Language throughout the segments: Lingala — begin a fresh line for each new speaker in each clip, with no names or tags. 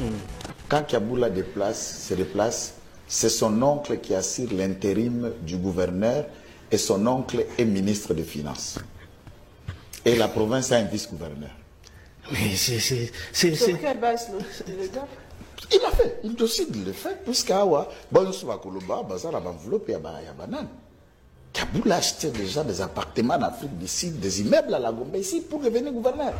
Quand Kaboula se déplace, c'est son oncle qui assure l'intérim du gouverneur et son oncle est ministre des Finances. Et la province a un vice-gouverneur.
Mais c'est...
Sur quelle base le gars?
Il a fait, il décide de le faire, puisqu'Awa, bon, sur la Koloba, Bazar, la enveloppe, il y a banane. Kaboula achetait déjà des appartements en Afrique du Sud, des immeubles à la Gombe ici pour devenir gouverneur.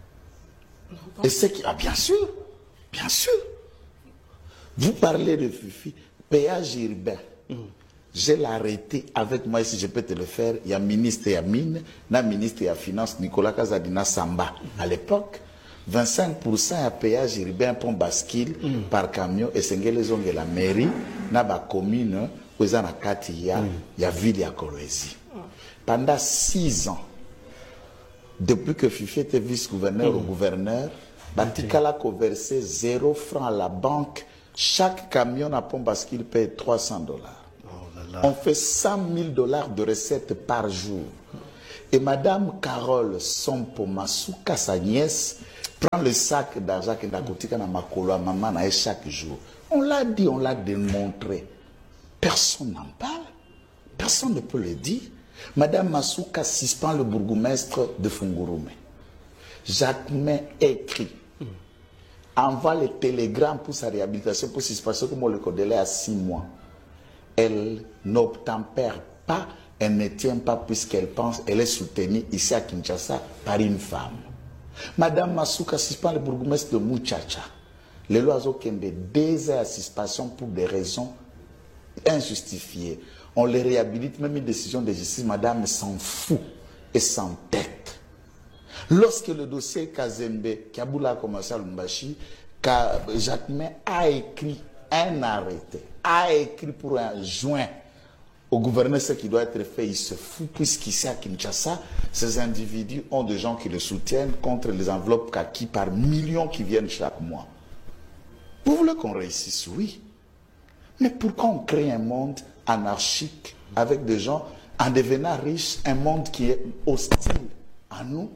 Et c'est qui. Ah, bien sûr, bien sûr. Vous parlez de Fifi, péage urbain. Je l'ai arrêté avec moi, si je peux te le faire. Il y a ministre et Mine, na ministre et Finance, Nicolas Kazadina Samba. À l'époque, 25% à péage urbain pour bascule par camion et c'est la mairie, na ba commune, où il y a ville à Kolwezi. Pendant 6 ans, depuis que Fifi était vice-gouverneur au gouverneur, Batikala a versé 0 francs à la banque. Chaque camion à pont bascule paye $300. On fait $100,000 de recettes par jour. Et Madame Carole Sompo-Masuka, sa nièce, prend le sac d'argent que Nakotika na makolo à maman chaque jour. On l'a dit, on l'a démontré. Personne n'en parle. Personne ne peut le dire. Madame Masuka suspend le bourgmestre de Fungurume. Jacquemin écrit. Envoie le télégramme pour sa réhabilitation, pour suspension, comme on le connaît à 6 mois. Elle n'obtempère pas, elle ne tient pas puisqu'elle pense, elle est soutenue ici à Kinshasa par une femme. Madame Masuka suspend le bourgmestre de Muchacha. Les lois ont 2 ans à suspension pour des raisons injustifiées. On les réhabilite, même une décision de justice, madame s'en fout et s'entête. Lorsque le dossier Kazembe, Kaboula a commencé à Lumbashi, Jacquemin a écrit un arrêté, a écrit pour un joint au gouverneur ce qui doit être fait, il se fout, puisqu'ici à Kinshasa, ces individus ont des gens qui le soutiennent contre les enveloppes kaki par millions qui viennent chaque mois. Vous voulez qu'on réussisse? Oui. Mais pourquoi on crée un monde anarchique avec des gens en devenant riches, un monde qui est hostile à nous?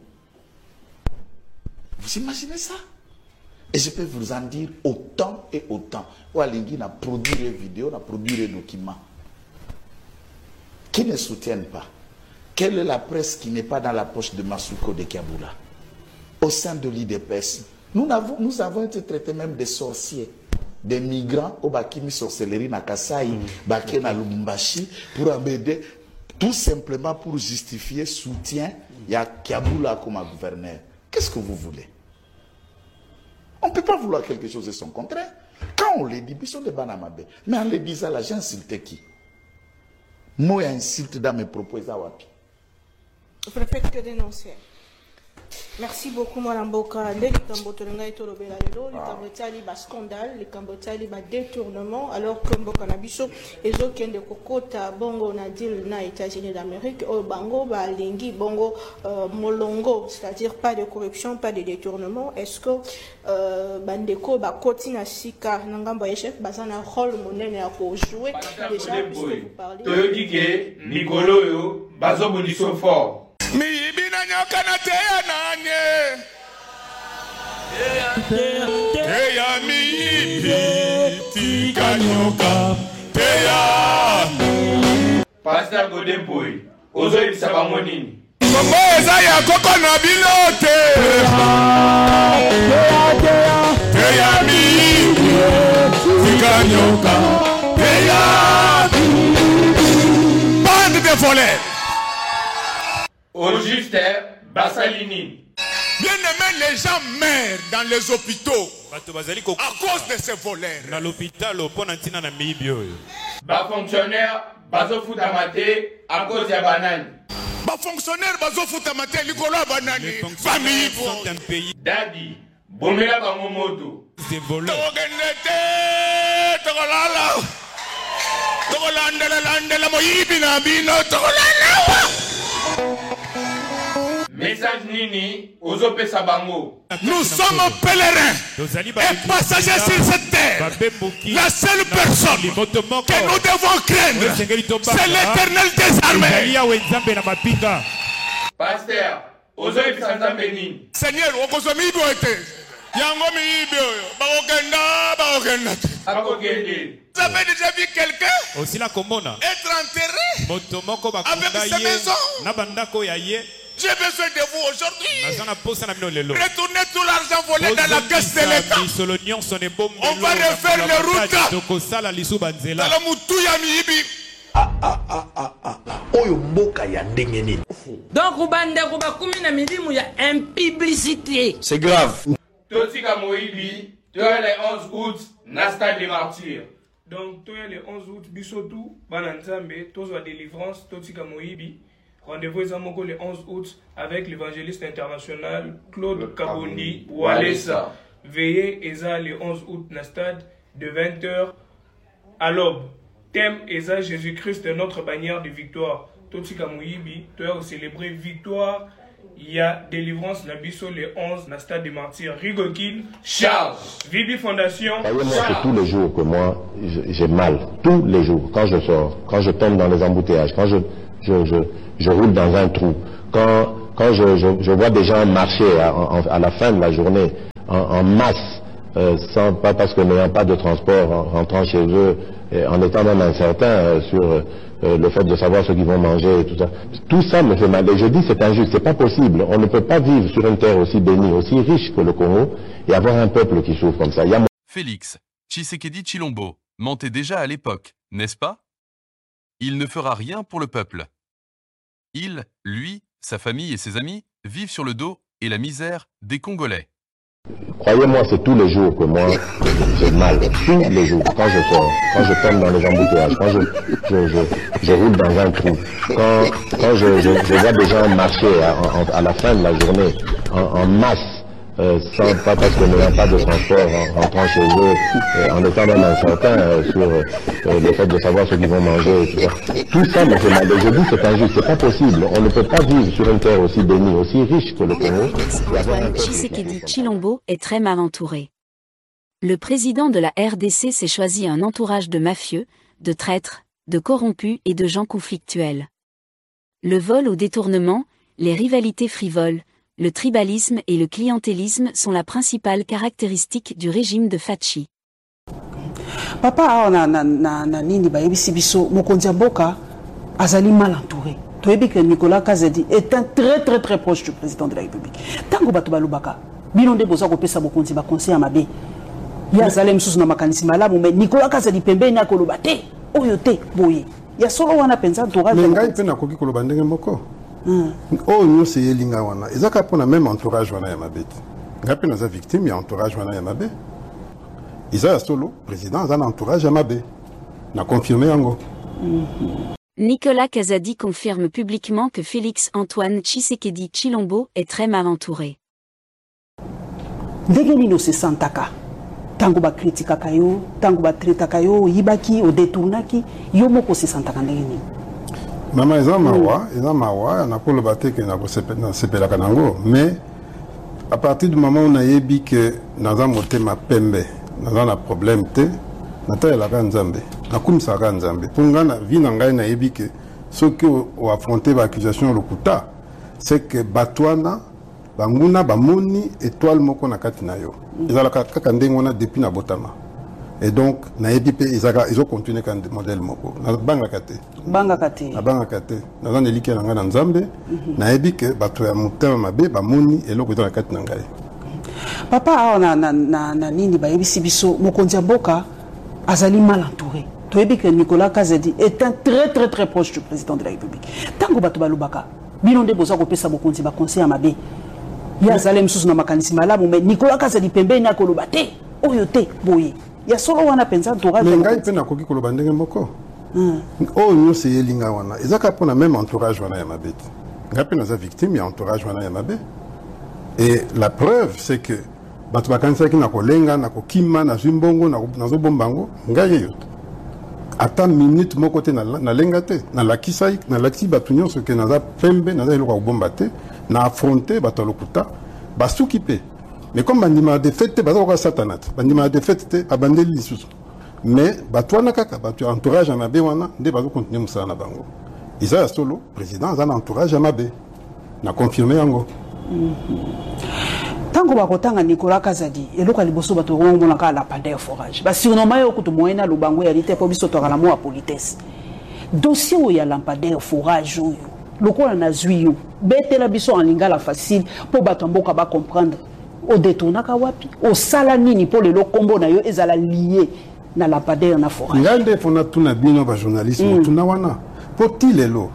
Vous imaginez ça? Et je peux vous en dire autant et autant. Walingi a produit des vidéos, a produit des documents qui ne soutiennent pas. Quelle est la presse qui n'est pas dans la poche de Masuko de Kaboula? Au sein de l'IDPS, nous avons été traités même des sorciers, des migrants au Bakimi sorcellerie na Kasai, Baké na Lubumbashi, pour amener, tout simplement pour justifier soutien, il y a Kaboula comme gouverneur. Qu'est-ce que vous voulez? On ne peut pas vouloir quelque chose de son contraire. Quand on le dit, ils sont des banamabe. Mais en le disant, là, j'ai insulté qui? Moi, insulte dans mes propos, Zawapi.
Vous ne faites que dénoncer. Merci beaucoup, Mme Boka. Les Cambotolanga et Tolobela, les Cambotali, bas scandale, les Cambotali, bas détournement, alors que Mboka Nabiso, et aucun de Kokota, Bongo, Nadil, na États-Unis d'Amérique, au Bango, Lingi, Bongo, Molongo, c'est-à-dire pas de corruption, pas de détournement. Est-ce que Bandeko, Kotina Sika, Nangamba Echef, Bazana rôle monnaie à jouer déjà, puisque vous parlez.
Toyodike, Nicolo, Bazo Boniso fort.
Mi ibina nyoka na teya nanye teya mi ibi tika nyoka teya
Pasteur Godempoy, ozo ibisaba monini.
Kongo eza ya koko na bilote teya mi ibi tika nyoka teya bande de voleurs.
Au juste, Bassalini.
Bien aimé, les gens meurent dans les hôpitaux à cause de ces voleurs.
Dans l'hôpital,
Bas fonctionnaire, bazo foutamate à cause de banane.
Bas fonctionnaire, bazo foutamate likolo banane. Famille
sont un pays.
Daddy, bomela bangomoto.
Des voleurs.
Togolala. Togolandela moyibina bino togolala.
Message Nini, Ozope Sabango.
Nous sommes pèlerins et passagers sur cette terre. La seule personne que nous devons craindre, c'est l'Éternel des armées.
Pasteur, Ozope Sanzambeni.
Seigneur, Okozomi Boete. Yango miibio, bagokenda. Vous avez déjà vu quelqu'un être enterré avec sa maison? J'ai besoin de vous aujourd'hui. Retournez tout l'argent volé dans la caisse de l'État. On va refaire les routes. Dans le Moutouya Miibi.
Donc, il y a une publicité.
C'est grave.
Totika Moïbi, tu as les 11 août, Nasta des martyrs.
Donc, tu as les 11 août, Bissotou, Bananzambe, Tozo délivrance, Totika Moïbi. Rendez-vous les 11 août avec l'évangéliste international Claude Kabondi Walesa. Veillez Eza le 11 août Nastad de 20h à l'aube. Thème Eza Jésus-Christ notre bannière de victoire. Totika Moïbi, tu as célébré victoire. Il y a délivrance Nabiso le 11 Nastad des martyrs. Rigokin,
Charles.
Vibi Fondation.
Moi, c'est tous les jours que moi j'ai mal. Tous les jours. Quand je sors, quand je tombe dans les embouteillages, quand je roule dans un trou. Quand je vois des gens marcher à la fin de la journée en masse, pas parce que n'ayant pas de transport, rentrant chez eux, en étant même incertain sur le fait de savoir ce qu'ils vont manger et tout ça. Tout ça me fait mal. Et je dis c'est injuste, c'est pas possible. On ne peut pas vivre sur une terre aussi bénie, aussi riche que le Congo et avoir un peuple qui souffre comme ça.
Félix Tshisekedi Tshilombo mentait déjà à l'époque, n'est-ce pas? Il ne fera rien pour le peuple. Il, lui, sa famille et ses amis vivent sur le dos et la misère des Congolais.
Croyez-moi, c'est tous les jours que moi j'ai mal. Tous les jours, quand je sors, quand je tombe dans les embouteillages, quand je roule dans un trou, quand je vois des gens marcher à la fin de la journée en masse, pas parce que n'ayant pas de transport, rentrant chez eux, en étant même incertain sur le fait de savoir ce qu'ils vont manger et tout ça. Tout ça me fait mal. Et je dis c'est injuste, c'est pas possible. On ne peut pas vivre sur une terre aussi bénie, aussi riche que le Congo.
Antoine Tshisekedi Tshilombo est très mal entouré. Le président de la RDC s'est choisi un entourage de mafieux, de traîtres, de corrompus et de gens conflictuels. Le vol au détournement, les rivalités frivoles, le tribalisme et le clientélisme sont la principale caractéristique du régime de Fachi.
Papa na nini bayebisi biso mokonzi ya mboka azali mal entouré. Toyebi que Nicolas Kazadi est un très proche du président de la République. Tango bato balobaka bino nde boza kopesa mokonzi ba conseil mabe. Ya zalem susu na makanisi malamu mais Nicolas Kazadi pembeni akoloba te oyo te boye. Ya solo wana penza entourage.
Mais ngai pe na koki koloba ndenge moko. Oh nous c'est Elinga wana. Ezaka pona même entourage wana ya mabeti. Ngai pe naza victime ya entourage wana ya mabe. Isa solo président a un entourage ya mabe. Na confirmé yango.
Nicolas Kazadi confirme publiquement que Félix Antoine Tshisekedi Tshilombo est très mal entouré.
Ndenge nino se santaka. Tango ba kritika kayo, tango ba treta kayo, yibaki o détournaki, yo moko se santaka ndenge nini.
Mama eza mawa na ko lobate ke na ko sepela kanango, mais à partir du moment où on a yebi que naza motema pembe, naza na problème te, nata la Nzambe. Na kumisa ka Nzambe. Pour ngana vi na ngai na yebi que ceux qui ont affronté l'accusation lokuta, c'est que batwana banguna bamoni étoile moko na kati na yo. Ezala kaka ndenge wana depuis na botama. Et donc na yebi pe ils ont continué kan modèle moko. Na banga kate.
Banga kate.
Na banga kate. Na zana elike na ngai na Nzambe. Na yebi que bato ya motema mabe bamoni eloko na kati na ngai.
Papa na nini bayebisi biso mokonzi ya mboka azali mal entouré. Toyebi que Nicolas Kazadi est un très proche du président de la République. Tango bato balobaka bino nde boza kopesa mokonzi ba conseil mabe. Ya zalem susu na makanisi malamu mais Nicolas Kazadi pembeni akoloba te oyo te boye. Ya solo wana penza entourage.
Mais ngai pe na koki koloba ndenge moko. Oh nous c'est Elinga wana. Ezaka pona même entourage wana ya mabeti. Ngai pe naza victime ya entourage wana ya mabe. Et la preuve c'est que bato bakanisa ki na kolenga na kokima na zimbongo na zo bombango ngai yoto. Ata minute moko te na lenga te na lakisai na lakisi bato nyonso ke naza pembe naza eloko bomba te na affronter bato lokuta basuki pe. Mais comme bandima de fête bazo ko satanat bandima de fête abandeli lisusu. Mais bato wana kaka bato entourage na mabe wana nde bazo continuer musala na bango. Isa solo président za na entourage na mabe. Na confirmer yango.
tango bakotanga Nicolas Kazadi eloka liboso bato ngomona ka lampadaire forage ba surnommé yo kutu moyena lubango ya lite po biso to kala mo a politesse dossier où ya lampadaire forage yo lokola na zuyo betela biso en lingala facile po bato mboka ba comprendre o détournaka wapi o sala nini po le kombo na yo ezala lié na lampadaire na forage
ngande fona tuna bino ba journalisme tuna wana poti lelo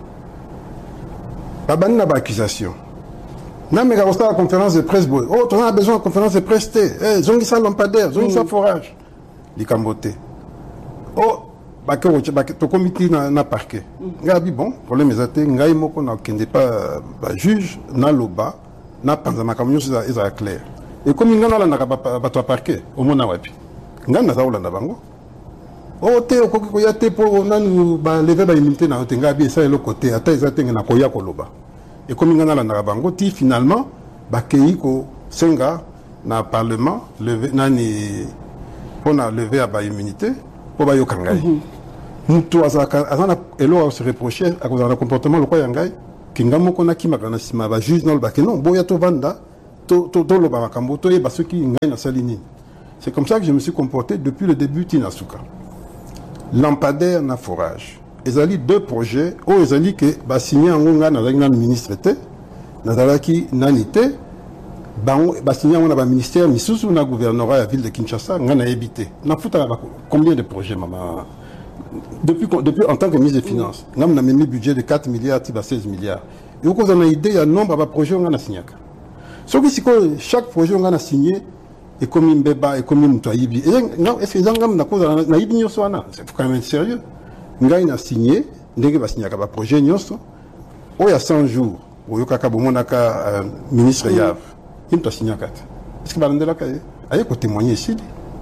babani na ba accusation na mega la conférence de presse boy oh on a besoin de conférence de presse eh zongi sa lampadaire zongi sa forage li kambote oh bakero to comité na parquet ngabi bon problème ezate ngai moko na kende pas ba juge na loba na panza makamyo za clair et comme ngana la na ba to parquet au mona wapi ngana za ulanda bango oh te okoki ko yate po nanu ba lever ba immunité na ngabi esa le côté ata ezate na koya ko loba et comme ngana la na bango ti finalement ba kei ko senga na parlement lever nani pona lever ba immunité po ba yokangai mutu azana elo se reprocher à cause de comportement le quoi yangai kingamo kona kimakana sima ba juge non ba que non boya to vanda to lo ba makambo to e ba ceux qui ngai na salini. C'est comme ça que je me suis comporté depuis le début Tinasuka. Lampadaire na forage. Ezali deux projets o ezali que ba signé ngonga na le ministre té na dalaki nanité ba signé on a ba ministère misusu na gouvernorat à la ville de Kinshasa ngana habité. Na futa combien de projets maman depuis en tant que ministre des Finances, nous avons mis un budget de 4 milliards à 16 milliards. Et vous avez une idée, il y a un nombre de projets qu'on a signé. Chaque projet qu'on a signé est comme un bébé, est comme un toibi. Est-ce que vous avez une idée? C'est quand même sérieux. Nous avons signé, nous avons signé un projet, il y a 100 jours, où il y a un ministre Yav, il a signé un 4. Est-ce que vous avez un témoigner ici?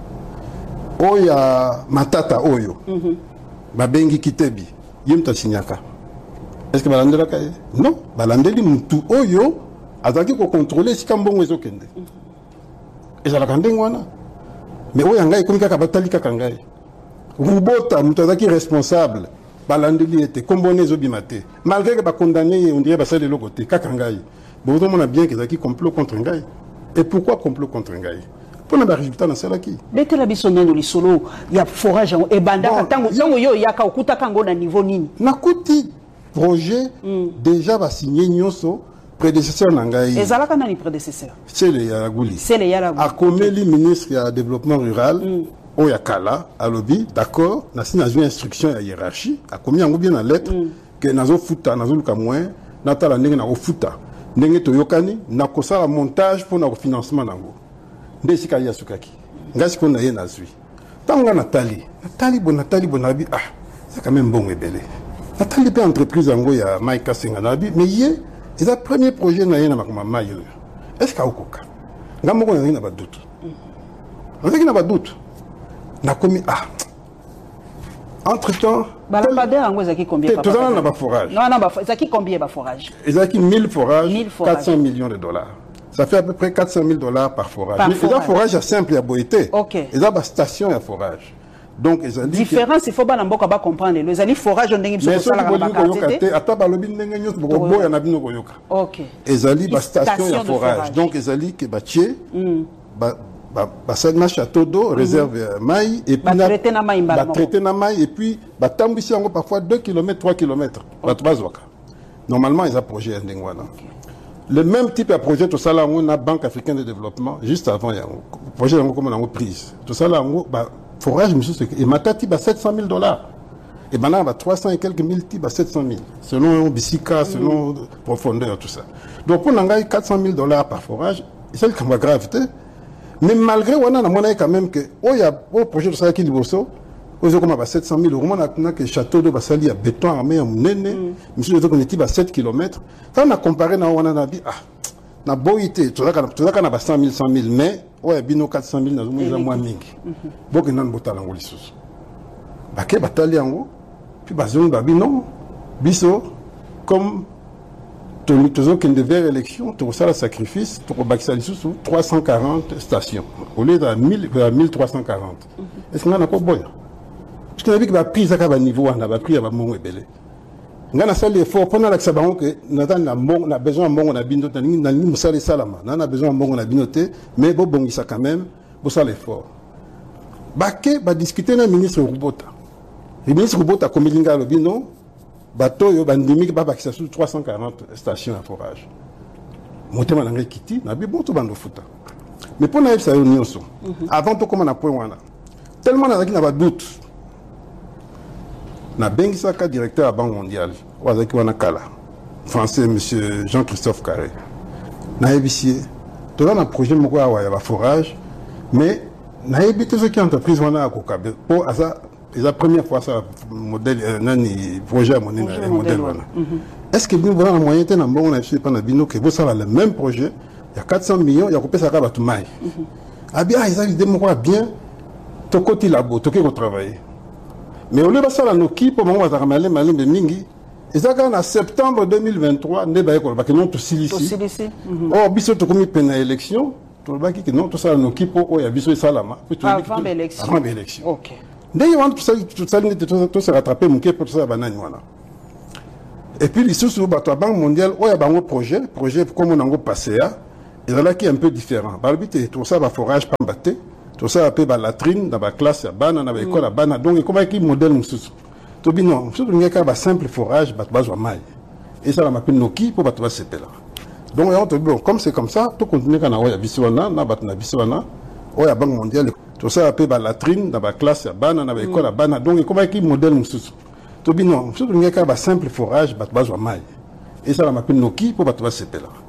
Il y a Matata Oyo. Babengi Kitebi, yemta signaka. Est-ce que balandela kaye? Non, balandeli mutu oyo azaki ko contrôler si kambongo ezokende. Ezala kandengo wana. Mais oyo ngai komika ka batali ka ngai. Rubota mutu azaki responsable balandeli était kombone ezobimate. Malgré que ba condamné on dirait basale le côté ka ngai. Bon on a bien que ezaki complot contre ngai. Et pourquoi complot contre ngai? Pour le résultat dans celle qui.
Bête la bisonne du solo, il y a forage et banda tango yo yaka okuta kango na niveau nini.
Nakuti projet déjà va signer nyoso prédécesseur nangai.
Ezalaka nani prédécesseur?
C'est le Yaragouli.
C'est le Yaragouli.
A comeli ministre ya développement rural o yakala a lobby d'accord na sina une instruction ya hiérarchie a commis en bien en lettre que nazo futa nazo luka moins natala ndenge na futa ndenge to yokani na kosala montage pour na financement nango. Ndesi kali asukaki ngasi ko na ye nazwi tanga Nathalie bonabi ah c'est quand même bon ebele Nathalie pe entreprise ngo ya Mike Senga nabi mais ye c'est le premier projet na ye na makoma mayo est-ce ka okoka ngamoko na ba doute avec na ba doute na komi ah entre-temps
balabada ngo zaki combien
papa tout ça na ba forage
non zaki combien ba forage
ezaki 1000 forages 400 millions de dollars. Ça fait à peu près 400 000 $ par forage. Mais il y a un forage simple à Boété. Il y a une station à forage. Donc, ils ont dit.
Différence, il faut pas comprendre. Les alliés forage, on dit que
c'est ça. Mais ils ont dit station à forage. Donc, ils ont dit que un château d'eau, réserve maï, et puis traiter na maï, et puis tambisi parfois 2 km, 3 km. Normalement, ils ont projet à Ndengwana. Le même type de projet, tout ça là, on a Banque africaine de développement, juste avant, il y a un projet comme on a prise. Tout ça là, forage, et Matati, 700 000 $. Et maintenant, 300 et quelques mille types, 700 000. Selon Bissika, selon profondeur, tout ça. Donc, on a 400 000 $ par forage, et c'est une gravité. Mais malgré, on a quand même que, il y a un projet de ça qui est liboso, on a 700 000 €, on a que château de Bassali à béton armé, monsieur on est à 7 km. Quand on a comparé, on a dit, ah, na boité, tout ça, on a 100 000, mais, ouais, bino 400 000, on a moins mingi. Donc, on a un botal en Golissus. Baké batali en haut, puis bazon babi non, biso, comme, tous qui devait élection, tout ça, le sacrifice, pour Baksali sous 340 stations, au lieu de 1340. Est-ce qu'on a encore bon? Parce qu'on a vu que la prise à niveau, on a pris à mon ébélé. ngana sali effort pendant la sabango que na besoin mbongo na bino na ni musali salama na besoin mbongo na binote mais bo bongisa quand même bo sala effort bake ba discuter na ministre Rubota le ministre Rubota komilinga lobino bato yo bandimi ba bakisa sur 340 stations à forage motema na ngekiti na bi boto bando futa mais pour na yebisa yo nyonso avant to koma na point wana tellement na ba doute na bengisaka directeur à Banque mondiale wazaki wana kala français monsieur Jean-Christophe Carré na yebisi to na projet moko ya ba forage mais na yebite ce qui entreprise wana akokabe pour asa la première fois ça modèle nani projet monina modèle wana est-ce que vous avez un moyen de mbongo na suis pas na bino que vous ça le même projet il y a 400 millions il y a coupé ça ka batu mai abia ils ont idée moko bien to côté labo to ko travailler mais au lieu de ça la noki pour moment va ramener malimbe mingi ezaka na septembre 2023 ne ba ko ba que non to silisi oh biso to komi pena élection to ba ki non to ça la noki pour o ya biso salama
avant l'élection
OK dès on tout ça tout se rattraper mon pour ça banani wana et puis les sous bato Banque mondiale o ya bango projet comme on a passé à il là qui est un peu différent balbité tout ça va forage pambaté tout ça appelé ba latrine dans ba classe ya bana na ba école ya bana donc comment qui modèle mususu to bi non surtout ngeka ba simple forage ba bazwa mai et ça la mapin noki pour bato ba sepela donc on te bon comme c'est comme ça tout continuer kana o ya biswana na bat na biswana o ya Banque mondiale tout ça appelé ba latrine dans ba classe ya bana na ba école ya bana donc comment qui modèle mususu to bi non surtout ngeka ba simple forage ba bazwa mai et ça la mapin noki pour bato ba sepela